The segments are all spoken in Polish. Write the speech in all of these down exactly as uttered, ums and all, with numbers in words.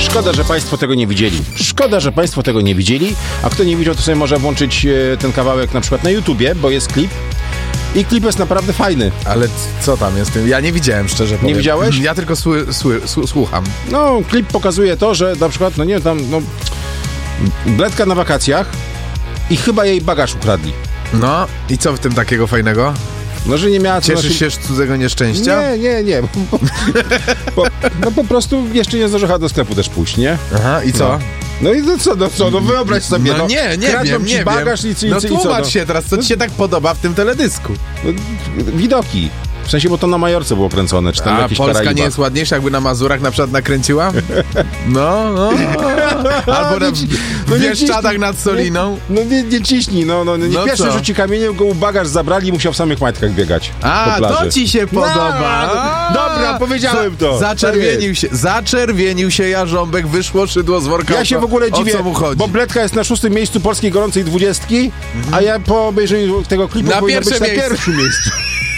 Szkoda, że państwo tego nie widzieli. Szkoda, że państwo tego nie widzieli, a kto nie widział, to sobie może włączyć e, ten kawałek na przykład na YouTubie, bo jest klip. I klip jest naprawdę fajny. Ale co tam jest? Ja nie widziałem, szczerze powiem. Nie widziałeś? Ja tylko sły, sły, sły, słucham. No, klip pokazuje to, że na przykład, no nie wiem, tam, no... Bledka na wakacjach i chyba jej bagaż ukradli. No, i co w tym takiego fajnego? No, że nie miała... Cieszysz się z cudzego nieszczęścia? Nie, nie, nie. Bo, bo, no po prostu jeszcze nie zdążyła do sklepu też pójść, nie? Aha, i co? No. No i no co, no co, no wyobraź sobie, no, no, nie, nie kradną wiem, ci nie bagaż wiem. i, i, no i co? tłumacz No, się teraz, co ci się tak podoba w tym teledysku? no, widoki. W sensie, bo to na Majorce było kręcone, czy tam A jakieś Polska Karaibach. nie jest ładniejsza, jakby na Mazurach na przykład nakręciła? No, no. Albo na, No w nie Bieszczadach ciśnij, nad Soliną. No nie, nie ciśnij, no, no, nie No pierwszy co? rzuci kamieniem, go bagaż zabrali i musiał w samych majtkach biegać po A, plaży. to ci się podoba. No, dobra, powiedziałem Za, to. Zaczerwienił się, zaczerwienił się jarząbek, wyszło szydło z worka. Ja się w ogóle dziwię, o co mu chodzi? bo Bledka jest na szóstym miejscu polskiej gorącej dwudziestki, mhm. a ja po obejrzeniu tego klipu Na powinien być pierwsze na miejsce. pierwszym miejscu.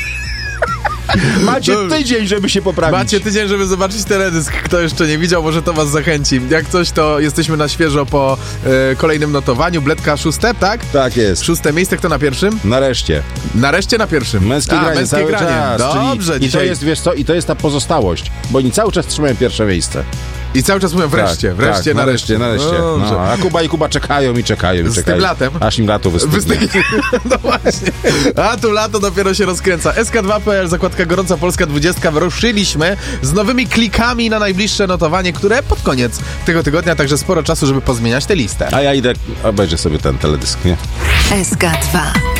Macie Dobrze. tydzień, żeby się poprawić. Macie tydzień, żeby zobaczyć teledysk. Kto jeszcze nie widział, może to was zachęci. Jak coś, to jesteśmy na świeżo po e, kolejnym notowaniu. Bledka szóste, tak? Tak jest. Szóste miejsce, kto na pierwszym? Nareszcie. Nareszcie na pierwszym. Męskie A, granie męskie cały granie. czas. Dobrze, czyli, dzisiaj... I to jest, wiesz co, i to jest ta pozostałość, bo oni cały czas trzymają pierwsze miejsce. I cały czas mówią wreszcie, tak, wreszcie, tak, nareszcie. nareszcie. nareszcie. No, No, a Kuba i Kuba czekają i czekają i Z czekają. tym latem. Aż im lato wystygnie. Wystygnie. No właśnie. A tu lato dopiero się rozkręca. S K dwa kropka P L, zakładka Gorąca Polska dwudziestka. Wyruszyliśmy z nowymi klikami na najbliższe notowanie, które pod koniec tego tygodnia, także sporo czasu, żeby pozmieniać tę listę. A ja idę, obejrzę sobie ten teledysk, nie? S K dwa.